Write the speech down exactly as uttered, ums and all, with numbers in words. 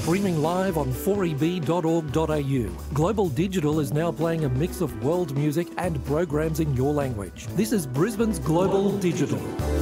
Streaming live on four e b dot org dot a u, Global Digital is now playing a mix of world music and programs in your language. This is Brisbane's Global Digital.